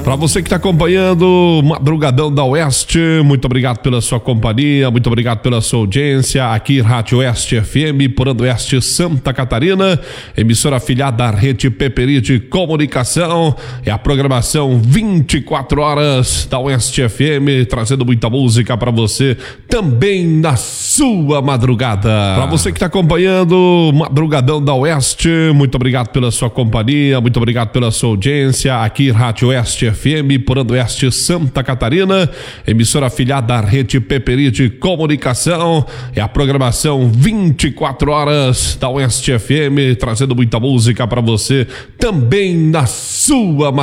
Para você que está acompanhando Madrugadão da Oeste, muito obrigado pela sua companhia, muito obrigado pela sua audiência. Aqui Rádio Oeste FM, Porando Oeste, Santa Catarina, emissora afiliada da Rede Peperi de Comunicação. É a programação 24 horas da Oeste FM, trazendo muita música para você também na sua madrugada. Para você que está acompanhando Madrugadão da Oeste, muito obrigado pela sua companhia, muito obrigado pela sua audiência. Aqui Rádio Oeste FM, Porando Oeste, Santa Catarina, emissora afiliada da Rede Peperi de Comunicação. É a programação 24 horas da Oeste FM, trazendo muita música para você também na sua